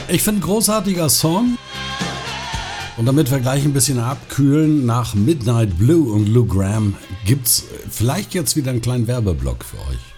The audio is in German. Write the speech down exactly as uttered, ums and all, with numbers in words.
Ich finde, großartiger Song. Und damit wir gleich ein bisschen abkühlen, nach Midnight Blue und Lou Gramm gibt's vielleicht jetzt wieder einen kleinen Werbeblock für euch.